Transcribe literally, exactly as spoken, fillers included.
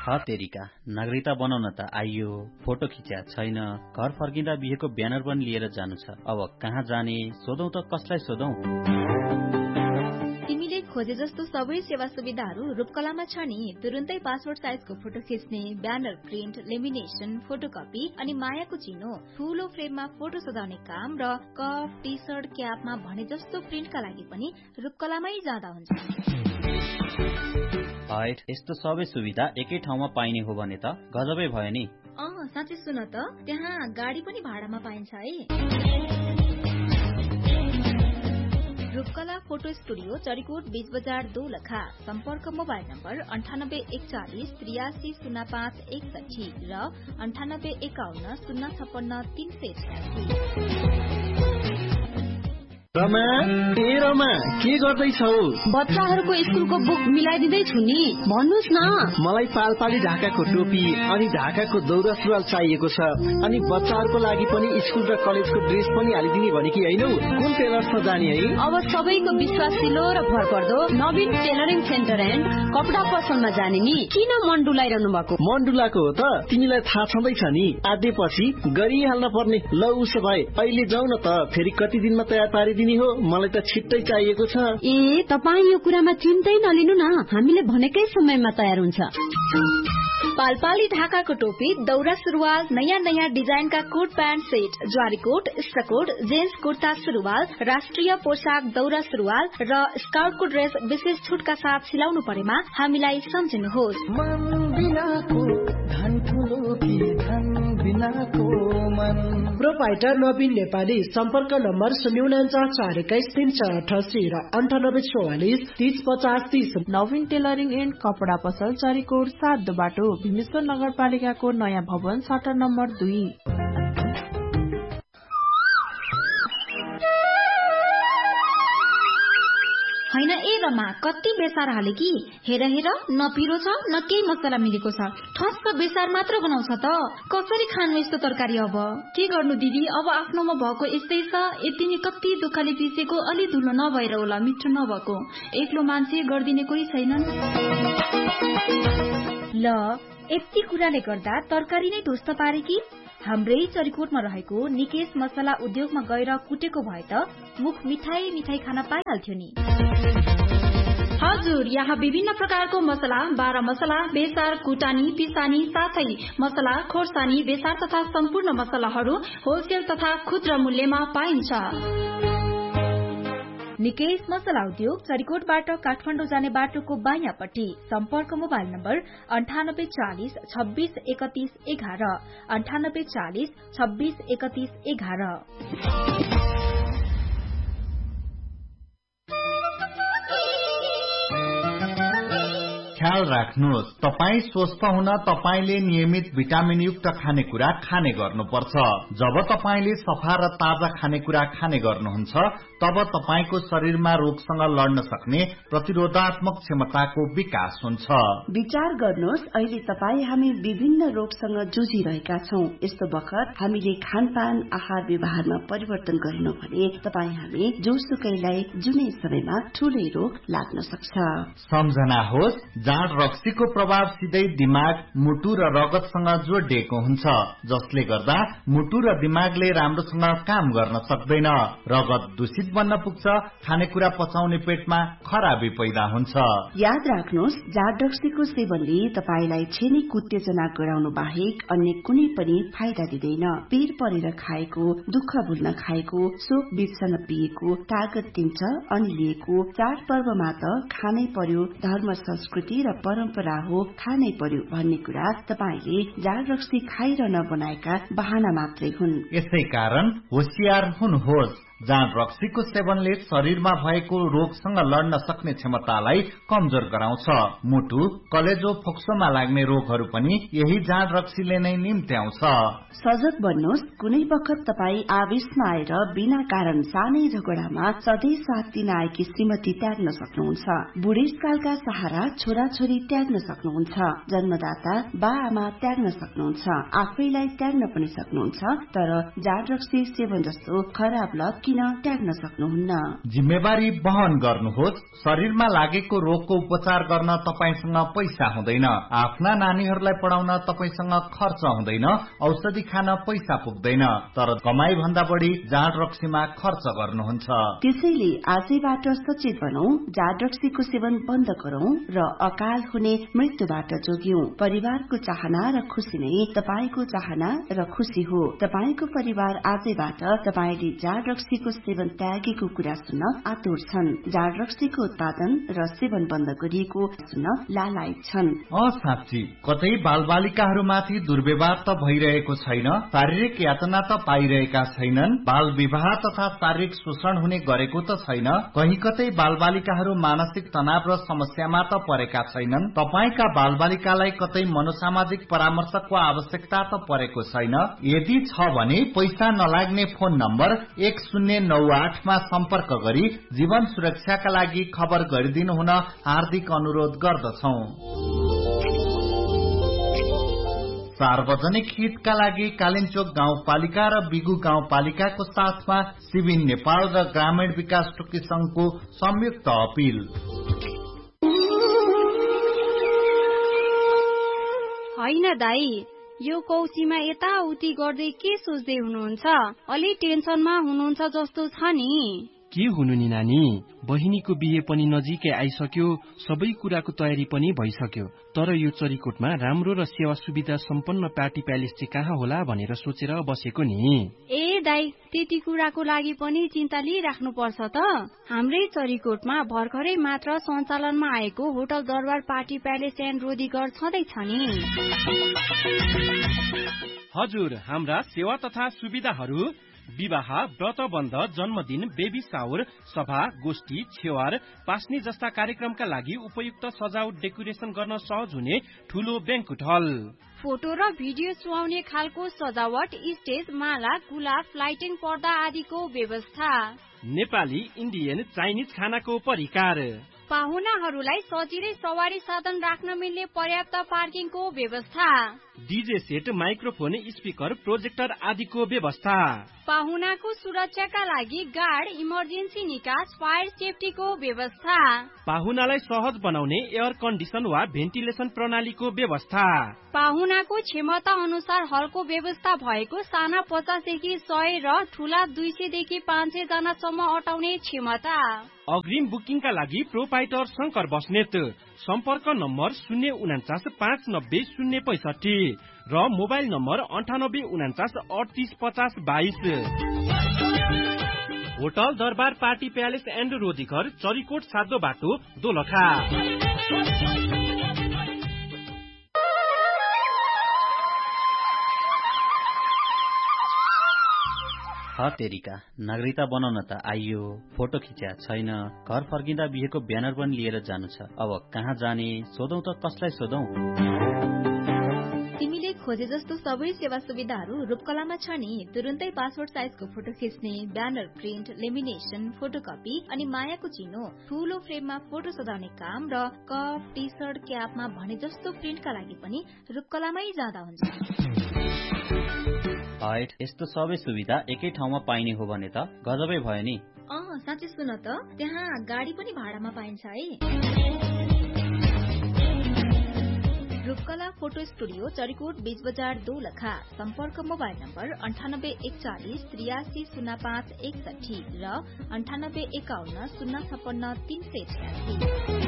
हतेरिका नागरिकता बनाउन त आइयो, फोटो खिच्या छैन, घर फर्किँदा बिहेको ब्यानर पनि लिएर जानु छ। अब कहाँ जाने, सोधौं त कसलाई सोधौं? तिमीले खोजे जस्तो सबै सेवा सुविधाहरू रूपकलामा छ नि। तुरुन्तै पासपोर्ट साइजको फोटो खिच्ने, ब्यानर प्रिन्ट, लेमिनेसन, फोटोकपी अनि मायाको चिनो, ठूलो फ्रेममा फोटो सजाउने काम र कप, टी सर्ट, क्यापमा भने जस्तो प्रिन्टका लागि पनि रूपकलामै जाँदा हुन्छ। हैट, यस्तो सबै सुविधा एकै ठाउँमा पाइने हो भने त गजबै भयो नि। अँ साँच्चै सुन त, त्यहाँ गाडी पनि भाडामा पाइन्छ है। रूपकला फोटो स्टुडियो चरीकोट बीच बजार दोलखा। सम्पर्क मोबाइल नम्बर अन्ठानब्बे एकचालिस त्रियासी शून्य पाँच एकसठी र अन्ठानब्बे एकाउन्न शून्य छप्पन्न तीन सय छयासी। रमा, ए रमा, के गर्दैछौ? बच्चाहरूको स्कुलको बुक मिलाइदिँदैछु नि, भन्नुहोस् न। मलाई पालपाली ढाकाको टोपी अनि ढाकाको दौरा सुरुवाल चाहिएको छ, अनि बच्चाहरूको लागि पनि स्कुल र कलेजको ड्रेस पनि हालिदिने भने कि हैनौ? कुन टेलर छ जाने है? अब सबैको विश्वासिलो र भरपर्दो नवीन टेलरिङ सेन्टर एन्ड कपडा पसलमा जाने नि। किन मन डुलाइरहनु भएको? मन डुलाएको हो त, तिमीलाई थाहा छँदैछ नि, आधेपछि गरिहाल्न पर्ने। ल उसो भए अहिले जाउँ न त, फेरि कति दिनमा तयार पारिदिने हो? मलाई त छिट्टै चाहिएको छ। ए, तपाईँ यो कुरामा चिन्तै नलिनु न, हामीले भनेकै समयमा तयार हुन्छ। पालपाली ढाकाको टोपी, दौरा सुरुवाल, नयाँ नयाँ डिजाइनका कोट प्यान्ट सेट, ज्वारी कोट, स्टकोट, जेन्ट्स कुर्ता सुरुवाल, राष्ट्रिय पोशाक दौरा सुरुवाल र स्काउटको ड्रेस विशेष छुटका साथ सिलाउनु परेमा हामीलाई सम्झिनुहोस्। प्रोपाइटर नवीन नेपाली। सम्पर्क नम्बर शून्य उनान्चास चार एक्काइस तीन चार अठासी र अन्ठानब्बे चौवालिस तीस पचास तीस। नवीन टेलरिङ एन्ड कपडा पसल चरीकोट सात बाटो, भीमेश्वर नगरपालिकाको नयाँ भवन सटर नम्बर दुई। हैन ए रमा, कति बेसार हाले कि। हेर हेर, न पिरो छ न केही मसला मिलेको छ, ठस्क बेसार मात्र बनाउँछ त। कसरी खानु यस्तो तरकारी? अब के गर्नु दिदी, अब आफ्नोमा भएको यस्तै छ। यति नै कति दुःखले पिसेको, अलि धुलो नभएर होला मिठो नभएको। एक्लो मान्छे गरिदिने कोही छैनन्। ल, यति कुराले गर्दा तरकारी नै ध्वस्त पारे कि। हाम्रै चरीकोटमा रहेको निकेश मसला उद्योगमा गएर कुटेको भए त मुख मिठाई मिठाई खान पाइहाल्थ्यो नि। हजुर, यहाँ विभिन्न प्रकारको मसला, बाह्र मसला, बेसार, कुटानी, पिसानी, साथै मसला, खोर्सानी, बेसार तथा सम्पूर्ण मसलाहरू होलसेल तथा खुद्रा मूल्यमा पाइन्छ। निकेश मसला उद्योग चरीकोटबाट काठमाडौँ जाने बाटोको बायाँपट्टि। सम्पर्क मोबाइल नम्बर अन्ठानब्बे चालिस छब्बीस एकतीस एघार, अन्ठानब्बे चालिस छब्बीस एकतीस एघार। ख्याल राख्नुहोस्, तपाईँ स्वस्थ हुन तपाईले नियमित भिटामिन युक्त खानेकुरा खाने गर्नुपर्छ। जब तपाईले सफा र ताजा खानेकुरा खाने गर्नुहुन्छ तब तपाईको शरीरमा रोगसँग लड्न सक्ने प्रतिरोधात्मक क्षमताको विकास हुन्छ। विचार गर्नुहोस्, अहिले तपाई हामी विभिन्न रोगसँग जुझिरहेका छौं। यस्तो बखत हामीले खानपान आहार व्यवहारमा परिवर्तन गरेनौं भने तपाई हामी जोसुकैलाई जुनै समयमा ठूलै रोग लाग्न सक्छ। सम्झना होस्, जाँड रक्सीको प्रभाव सिधै दिमाग, मुटु र रगतसँग जोडिएको हुन्छ, जसले गर्दा मुटु र दिमागले राम्रोसँग काम गर्न सक्दैन। रगत दूषित बन्न पुग्छ, खानेकुरा पचाउने पेटमा खराबी पैदा हुन्छ। याद राख्नुहोस्, जाँड रक्सीको सेवनले तपाईलाई छेनी उत्तेजना गराउनु बाहेक अन्य कुनै पनि फाइदा दिँदैन। पीर परेर खाएको, दुःख भुल्न खाएको, शोक बिर्सन पिएको तागत दिन्छ अनि लिएको। चाड पर्वमा त खानै पर्यो, धर्म संस्कृति र परम्परा हो, खानै पर्यो भन्ने कुरा तपाईले जाँड रक्सी खाइरहन बनाएका बहाना मात्रै हुन्। यसै कारण होशियार हुनुहोस्। जाँड रक्सीको सेवनले शरीरमा भएको रोगसँग लड्न सक्ने क्षमतालाई कमजोर गराउँछ। मुटु, कलेजो, फोक्सोमा लाग्ने रोगहरू पनि यही जाँड रक्सीले नै निम्त्याउँछ। सजग बन्नुहोस्, कुनै बखत तपाई आवेशमा आएर बिना कारण सानै झगडामा सधैँ साथ दिन आएकी श्रीमती त्याग्न सक्नुहुन्छ। बुढेसकालका सहारा छोराछोरी त्याग्न सक्नुहुन्छ। जन्मदाता बा आमा त्याग्न सक्नुहुन्छ। आफैलाई त्याग्न पनि सक्नुहुन्छ। तर जाँड रक्सी सेवन जस्तो खराब लत किन किन त्याग्न सक्नुहुन्न। जिम्मेवारी वहन गर्नुहोस्। शरीरमा लागेको रोगको उपचार गर्न तपाईसँग पैसा हुँदैन, आफ्ना नानीहरूलाई पढाउन तपाईसँग खर्च हुँदैन, औषधि खान पैसा पुग्दैन, तर कमाई भन्दा बढी जाँड रक्सीमा खर्च गर्नुहुन्छ। त्यसैले आजैबाट सचेत बनौं, जाँड रक्सीको सेवन बन्द गरौं र अकाल हुने मृत्युबाट जोग्यौं। परिवारको चाहना र खुशी नै तपाईको चाहना र खुशी हो। तपाईको परिवार आजैबाट तपाईले जाँड रक्सीको सेवन त्यागेको कुरा सुन्न आतुर छन्। जाँड रक्सीको उत्पादन र सेवन बन्द गरिएको सुन्न लालायत छन्। अ साँच्ची कतै बालबालिकाहरूमाथि दुर्व्यवहार त भइरहेको छैन, शारीरिक यातना त पाइरहेका छैनन्, बाल विवाह तथा शारीरिक शोषण हुने गरेको त छैन, कहीँ कतै बालबालिकाहरू मानसिक तनाव र समस्यामा त परेका छैनन्। तपाईका बालबालिकालाई कतै मनोसामाजिक परामर्शको आवश्यकता त परेको छैन। यदि छ भने पैसा नलाग्ने फोन नम्बर एक शून्य नौ आठमा सम्पर्क गरी जीवन सुरक्षाका लागि खबर गरिदिनु हुन हार्दिक अनुरोध गर्दछौ। सार्वजनिक हितका लागि कालिन्चोक गाउँपालिका र बिगु गाउँपालिकाको साथमा सिभिन नेपाल र ग्रामीण विकास टोकी संघको संयुक्त अपील। होइन दाई, यो कौशीमा यताउति गर्दै के सोच्दै हुनुहुन्छ? अलि टेन्सनमा हुनुहुन्छ जस्तो छ नि। के हुनु नि नानी, बहिनीको बिहे पनि नजिकै आइसक्यो, सबै कुराको तयारी पनि भइसक्यो, तर यो चरीकोटमा राम्रो र सेवा सुविधा सम्पन्न पार्टी प्यालेस चाहिँ कहाँ होला भनेर सोचेर बसेको नि। ए दाई, त्यति कुराको लागि पनि चिन्ता लिइराख्नु पर्छ त। हाम्रै चरीकोटमा भर्खरै मात्र सञ्चालनमा आएको होटल दरबार पार्टी प्यालेस एन्ड रोदीगर छँदैछ नि। हजुर, हाम्रा सेवा तथा सुविधाहरू विवाह, व्रतबन्ध, जन्मदिन, बेबी सावर, सभा, गोष्ठी, छेवार, पास्नी जस्ता कार्यक्रमका लागि उपयुक्त सजावट डेकोरेसन गर्न सहज हुने ठूलो ब्याङ्क्वेट हल, फोटो र भिडियो सुहाउने खालको सजावट, स्टेज, माला, गुलाब, लाइटिङ, पर्दा आदिको व्यवस्था, नेपाली, इन्डियन, चाइनिज खानाको परिकार, पाहुनाहरूलाई सजिलै सवारी साधन राख्न मिल्ने पर्याप्त पार्किङको व्यवस्था, DJ set, microphone, speaker, projector आदिको व्यवस्था, पाहुनाको सुरक्षाका लागि गार्ड, इमर्जेन्सी निकास, फायर सेफ्टीको व्यवस्था, पाहुनालाई सहज बनाउने एयर कन्डिसन वा भेन्टिलेसन प्रणालीको व्यवस्था, पाहुनाको क्षमता अनुसार हलको व्यवस्था भएको साना पचासदेखि सय र ठूला दुई सय देखि पाँच सय जनासम्म अटाउने क्षमता। अग्रिम बुकिङका लागि प्रोपाइटर शंकर बस्नेत, सम्पर्क नम्बर शून्य उनाचास पाँच नब्बे शून्य पैसठी र मोबाइल नम्बर अन्ठानब्बे उनाचास अडतिस पचास बाइस। होटल दरबार पार्टी प्यालेस एन्ड रोदीघर, चरीकोट सातो बाटो, दोलखा। हतेरिका नागरिकता बनाउन त आइयो, फोटो खिच्या छैन, घर फर्किँदा बिहेको ब्यानर पनि लिएर जानु छ। अब कहाँ जाने, सोधौं त कसलाई सोधौं? तिमीले खोजे जस्तो सबै सेवा सुविधाहरू रूपकलामा छ नि। तुरुन्तै पासपोर्ट साइजको फोटो खिच्ने, ब्यानर प्रिन्ट, लेमिनेसन, फोटोकपी अनि मायाको चिनो, ठूलो फ्रेममा फोटो सजाउने काम र कप, टी सर्ट, क्यापमा भने जस्तो प्रिन्टका लागि पनि रूपकलामै जाँदा हुन्छ। हाइट, यस्तो सबै सुविधा एकै ठाउँमा पाइने हो भने त गजबै भयो नि। अँ साँच्चै सुन त, त्यहाँ गाडी पनि भाडामा पाइन्छ है। रूपकला फोटो स्टुडियो, चरीकोट, बीच बजार, दोलखा। सम्पर्क मोबाइल नम्बर अन्ठानब्बे एकचालिस त्रियासी शून्य पाँच एकसठी र अन्ठानब्बे एकाउन्न शून्य छपन्न तीन सय छ्यासी।